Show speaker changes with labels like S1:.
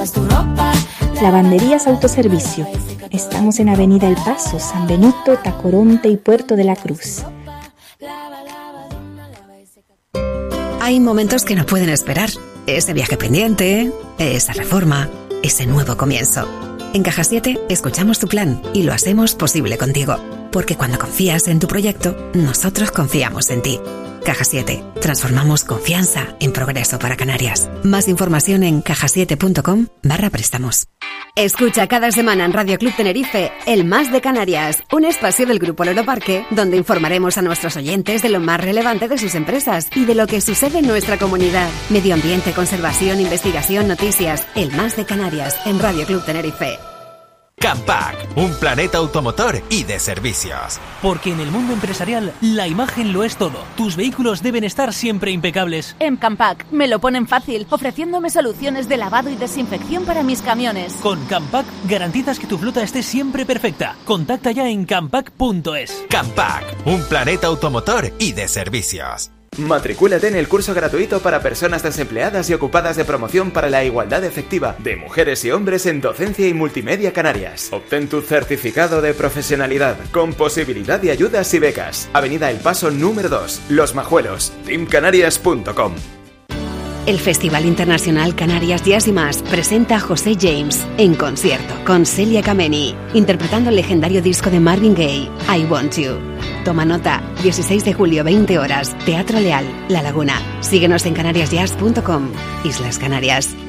S1: Lavanderías Autoservicio. Estamos en Avenida El Paso, San Benito, Tacoronte y Puerto de la Cruz.
S2: Hay momentos que no pueden esperar. Ese viaje pendiente, esa reforma, ese nuevo comienzo. En Caja 7 escuchamos tu plan y lo hacemos posible contigo. Porque cuando confías en tu proyecto, nosotros confiamos en ti. Caja 7. Transformamos confianza en progreso para Canarias. Más información en cajasiete.com/préstamos.
S3: Escucha cada semana en Radio Club Tenerife El Más de Canarias, un espacio del Grupo Loro Parque donde informaremos a nuestros oyentes de lo más relevante de sus empresas y de lo que sucede en nuestra comunidad. Medio ambiente, conservación, investigación, noticias. El Más de Canarias en Radio Club Tenerife.
S4: Campac, un planeta automotor y de servicios.
S5: Porque en el mundo empresarial, la imagen lo es todo. Tus vehículos deben estar siempre impecables.
S6: En Campac me lo ponen fácil, ofreciéndome soluciones de lavado y desinfección para mis camiones.
S5: Con Campac garantizas que tu flota esté siempre perfecta. Contacta ya en campac.es.
S4: Campac, un planeta automotor y de servicios.
S7: Matricúlate en el curso gratuito para personas desempleadas y ocupadas de promoción para la igualdad efectiva de mujeres y hombres en docencia y multimedia Canarias. Obtén tu certificado de profesionalidad con posibilidad de ayudas y becas. Avenida El Paso número 2, Los Majuelos, teamcanarias.com.
S3: El Festival Internacional Canarias Jazz y Más presenta a José James en concierto con Celia Kameni, interpretando el legendario disco de Marvin Gaye, I Want You. Toma nota, 16 de julio, 20 horas, Teatro Leal, La Laguna. Síguenos en canariasjazz.com. Islas Canarias.